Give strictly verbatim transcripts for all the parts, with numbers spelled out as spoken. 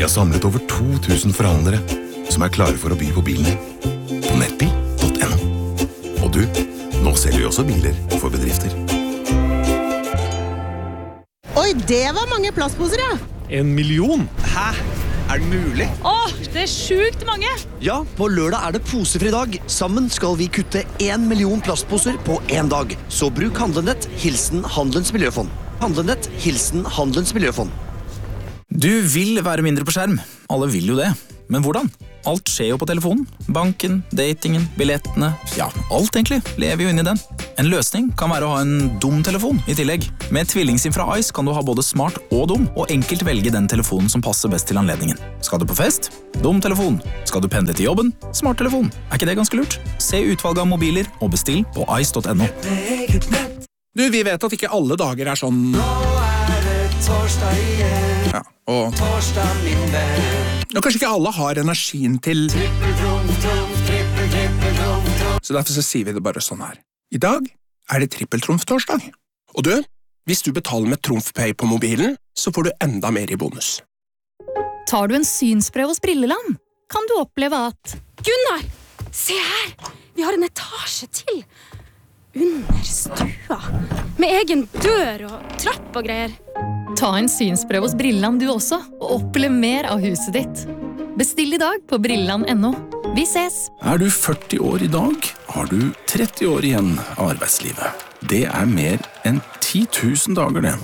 Vi har samlet over to tusen forhandlere som er klare for å by på bilen din på nettbil punktum no. Og du, nå selger vi også biler for bedrifter. Oi, det var mange plastposer, ja! En million? Hæ? Er det mulig? Åh, det er sjukt mange! Ja, på lørdag er det posefri dag. Sammen skal vi kutte en million plastposer på en dag. Så bruk Handlenett, hilsen Handelens Miljøfond. Handlenett, hilsen Handelens Miljøfond. Du vil være mindre på skjerm. Alle vil jo det. Men hvordan? Alt skjer jo på telefonen. Banken, datingen, billettene. Ja, alt egentlig lever jo inn i den. En løsning kan være å ha en dum telefon i tillegg. Med tvillingsim fra Ice kan du ha både smart og dum, og enkelt velge den telefonen som passer best til anledningen. Skal du på fest? Dum telefon. Skal du pendle til jobben? Smart telefon. Er ikke det ganske lurt? Se utvalget av mobiler og bestill på ice punktum no. Du, vi vet at ikke alle dager er sånn... Nå er det torsdag igjen. Ja, og... Torsdag min venn. Og kanskje ikke alle har energien til... Så derfor så sier vi det bare sånn her. I dag er det trippeltrumf-torsdag. Og du, hvis du betaler med TrumfPay på mobilen, så får du enda mer i bonus. Tar du en synsprøve hos Brilleland, kan du oppleve at... Gunnar, se her! Vi har en etasje til. Under stua. Med egen dør og trapp og greier. Ta en synsprøve hos Brilleland du også, og opplev mer av huset ditt. Bestill i dag på brilleland punktum no. Vi ses! Er du førti år i dag, har du tretti år igjen av arbeidslivet. Det er mer enn ti tusen dager, det.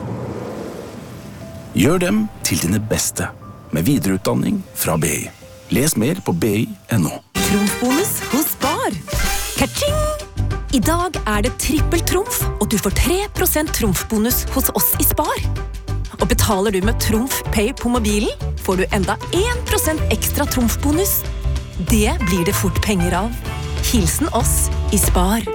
Gjør dem til dine beste, med videreutdanning fra B I. Les mer på b i punktum no. Trumfbonus hos Spar. Kaching! I dag er det trippeltrumf, og du får tre prosent trumfbonus hos oss i Spar. Og betaler du med TrumfPay på mobilen, får du enda en prosent ekstra trumfbonus. Det blir det fort penger av. Hilsen oss i Spar.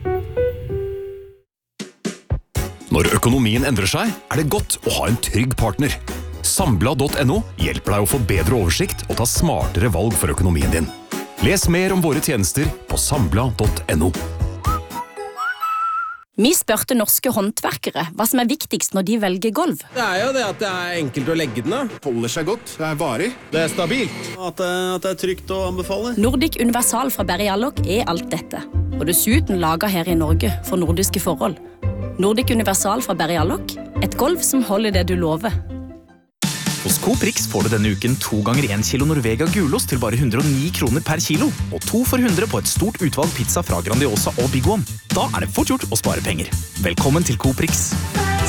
Når økonomien endrer seg, er det godt å ha en trygg partner. Sambla punktum no hjelper deg å få bedre oversikt og ta smartere valg for økonomien din. Les mer om våre tjenester på sambla punktum no. Vi spørte norske håndverkere hva som er viktigst når de velger gulv. Det er jo det at det er enkelt å legge den da. Holder seg godt, det er varig, det er stabilt. At det, at det er trygt å anbefale. Nordic Universal fra Berryalloc er alt dette. Og dessuten laget her i Norge for nordiske forhold. Nordic Universal fra Berryalloc, et gulv som holder det du lover. Hos Coop Rix får du denne uken to ganger en kilo Norvega gulost til bare hundre og ni kroner per kilo, og to for hundre på et stort utvalg pizza fra Grandiosa og Big One. Da er det fort gjort å spare penger. Velkommen til Coop Rix.